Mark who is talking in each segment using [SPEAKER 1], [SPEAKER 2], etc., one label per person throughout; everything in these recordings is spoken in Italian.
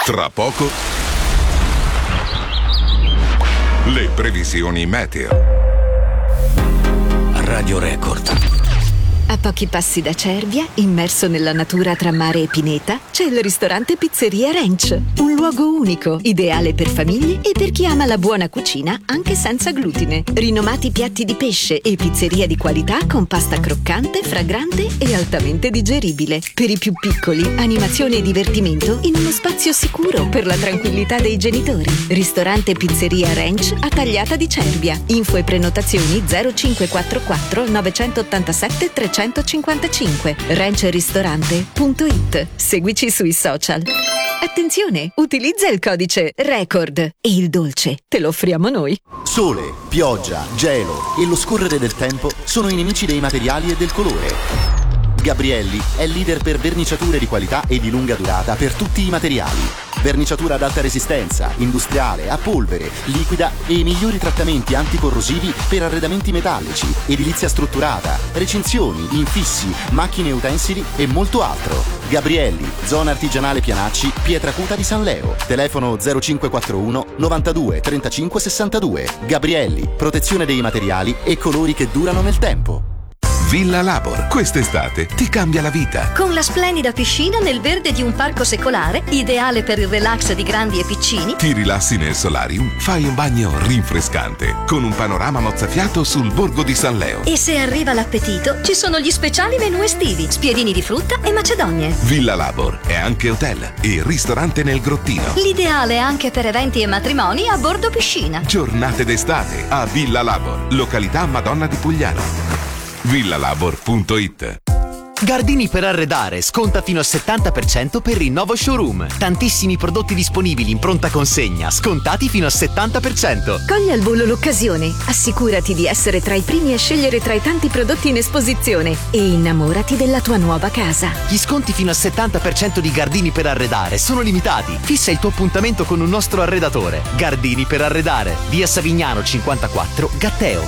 [SPEAKER 1] Tra poco le previsioni meteo.
[SPEAKER 2] Radio Record.
[SPEAKER 3] A pochi passi da Cervia, immerso nella natura tra mare e pineta, c'è il ristorante Pizzeria Ranch. Un luogo unico, ideale per famiglie e per chi ama la buona cucina anche senza glutine. Rinomati piatti di pesce e pizzeria di qualità con pasta croccante, fragrante e altamente digeribile. Per i più piccoli, animazione e divertimento in uno spazio sicuro per la tranquillità dei genitori. Ristorante Pizzeria Ranch a Tagliata di Cervia. Info e prenotazioni 0544 987 355. ranchristorante.it. Seguici sui social. Attenzione, utilizza il codice RECORD e il dolce te lo offriamo noi.
[SPEAKER 4] Sole, pioggia, gelo e lo scorrere del tempo sono i nemici dei materiali e del colore. Gabrielli è leader per verniciature di qualità e di lunga durata per tutti i materiali. Verniciatura ad alta resistenza, industriale, a polvere, liquida e i migliori trattamenti anticorrosivi per arredamenti metallici, edilizia strutturata, recinzioni, infissi, macchine e utensili e molto altro. Gabrielli, zona artigianale Pianacci, Pietracuta di San Leo. Telefono 0541 92 35 62. Gabrielli, protezione dei materiali e colori che durano nel tempo.
[SPEAKER 1] Villa Labor, quest'estate ti cambia la vita.
[SPEAKER 5] Con la splendida piscina nel verde di un parco secolare, ideale per il relax di grandi e piccini.
[SPEAKER 1] Ti rilassi nel solarium, fai un bagno rinfrescante, con un panorama mozzafiato sul borgo di San Leo.
[SPEAKER 5] E se arriva l'appetito, ci sono gli speciali menù estivi, spiedini di frutta e macedonie.
[SPEAKER 1] Villa Labor è anche hotel e ristorante nel grottino.
[SPEAKER 5] L'ideale anche per eventi e matrimoni a bordo piscina.
[SPEAKER 1] Giornate d'estate a Villa Labor, località Madonna di Pugliano. villalabor.it.
[SPEAKER 6] Gardini per arredare, sconta fino al 70% per il nuovo showroom. Tantissimi prodotti disponibili in pronta consegna, scontati fino al 70%.
[SPEAKER 3] Cogli al volo l'occasione, assicurati di essere tra i primi a scegliere tra i tanti prodotti in esposizione e innamorati della tua nuova casa.
[SPEAKER 6] Gli sconti fino al 70% di Gardini per arredare sono limitati. Fissa il tuo appuntamento con un nostro arredatore. Gardini per arredare, via Savignano 54, Gatteo.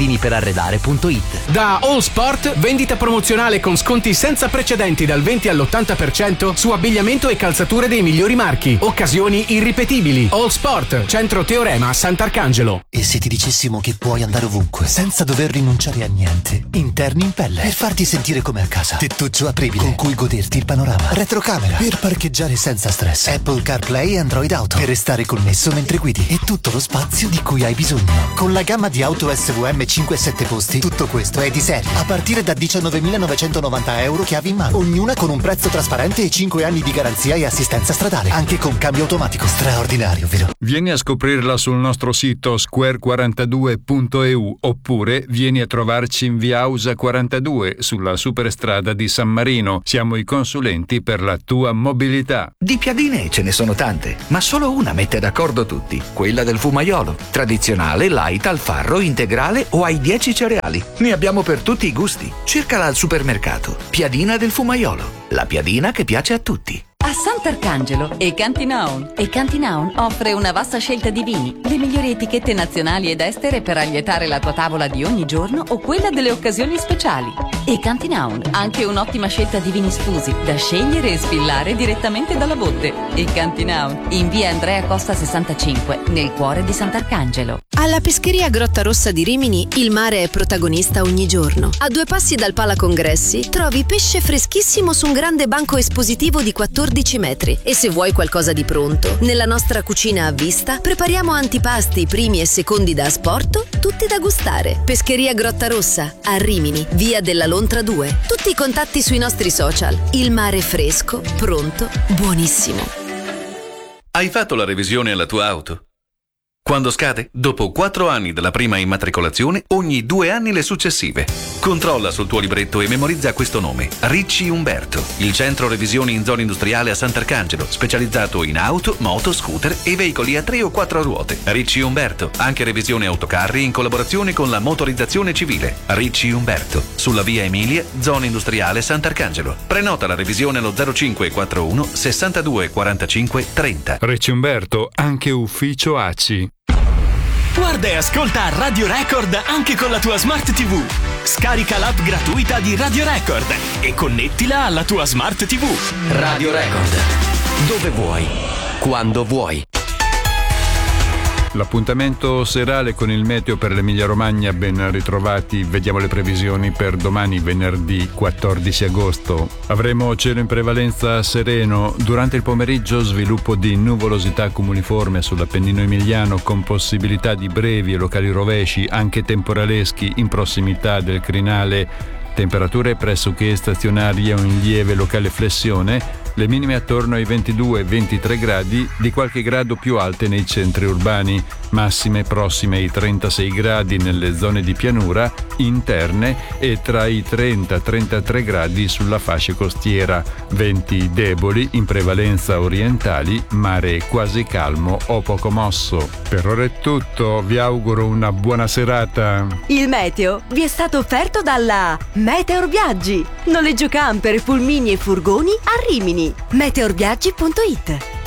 [SPEAKER 6] gardiniperarredare.it.
[SPEAKER 7] Da All Sport, vendita promozionale con sconti senza precedenti dal 20 all'80% su abbigliamento e calzature dei migliori marchi. Occasioni irripetibili. All Sport, Centro Teorema, Sant'Arcangelo.
[SPEAKER 8] E se ti dicessimo che puoi andare ovunque senza dover rinunciare a niente? Interni in pelle per farti sentire come a casa. Tettuccio apribile con cui goderti il panorama. Retrocamera per parcheggiare senza stress. Apple CarPlay e Android Auto per restare connesso mentre guidi. E tutto lo spazio di cui hai bisogno. Con la gamma di auto SVM 5 e 7 posti, tutto questo è di serie. A partire da 19.990 euro chiavi in mano, ognuna con un prezzo trasparente e 5 anni di garanzia e assistenza stradale, anche con cambio automatico. Straordinario, vero?
[SPEAKER 9] Vieni a scoprirla sul nostro sito square42.eu oppure vieni a trovarci in via Ausa 42 sulla superstrada di San Marino. Siamo i consulenti per la tua mobilità.
[SPEAKER 2] Di piadine ce ne sono tante, ma solo una mette d'accordo tutti, quella del fumaiolo. Tradizionale, light, al farro, integrale o ai 10 cereali. Ne abbiamo per tutti i gusti. Cercala al supermercato. Piadina del fumaiolo, la piadina che piace a tutti.
[SPEAKER 10] A Sant'Arcangelo e Cantinaun. E Cantinaun offre una vasta scelta di vini, le migliori etichette nazionali ed estere per allietare la tua tavola di ogni giorno o quella delle occasioni speciali. E Cantinaun, anche un'ottima scelta di vini sfusi da scegliere e sfillare direttamente dalla botte. E Cantinaun, in via Andrea Costa 65, nel cuore di Sant'Arcangelo.
[SPEAKER 11] Alla pescheria Grotta Rossa di Rimini il mare è protagonista ogni giorno. A 2 passi dal Pala Congressi trovi pesce freschissimo su un grande banco espositivo di 14 metri. E se vuoi qualcosa di pronto, nella nostra cucina a vista prepariamo antipasti, primi e secondi da asporto, tutti da gustare. Pescheria Grotta Rossa, a Rimini, via della Lontra 2. Tutti i contatti sui nostri social. Il mare fresco, pronto, buonissimo.
[SPEAKER 12] Hai fatto la revisione alla tua auto? Quando scade? Dopo 4 anni dalla prima immatricolazione, ogni 2 anni le successive. Controlla sul tuo libretto e memorizza questo nome: Ricci Umberto. Il centro revisioni in zona industriale a Sant'Arcangelo, specializzato in auto, moto, scooter e veicoli a 3 o 4 ruote. Ricci Umberto, anche revisione autocarri in collaborazione con la motorizzazione civile. Ricci Umberto, sulla via Emilia, zona industriale Sant'Arcangelo. Prenota la revisione allo 0541 62 45 30.
[SPEAKER 9] Ricci Umberto, anche ufficio ACI.
[SPEAKER 13] Guarda e ascolta Radio Record anche con la tua Smart TV. Scarica l'app gratuita di Radio Record e connettila alla tua Smart TV.
[SPEAKER 2] Radio Record, dove vuoi,
[SPEAKER 14] quando vuoi.
[SPEAKER 9] L'appuntamento serale con il meteo per l'Emilia-Romagna, ben ritrovati. Vediamo le previsioni per domani, venerdì 14 agosto. Avremo cielo in prevalenza sereno. Durante il pomeriggio sviluppo di nuvolosità cumuliforme sull'Appennino emiliano con possibilità di brevi e locali rovesci, anche temporaleschi, in prossimità del crinale. Temperature pressoché stazionarie o in lieve locale flessione, le minime attorno ai 22-23 gradi, di qualche grado più alte nei centri urbani, massime prossime ai 36 gradi nelle zone di pianura interne e tra i 30-33 gradi sulla fascia costiera, venti deboli in prevalenza orientali, mare quasi calmo o poco mosso. Per ora è tutto, vi auguro una buona serata.
[SPEAKER 15] Il meteo vi è stato offerto dalla Meteor Viaggi. Noleggio camper, pulmini e furgoni a Rimini. Meteorviaggi.it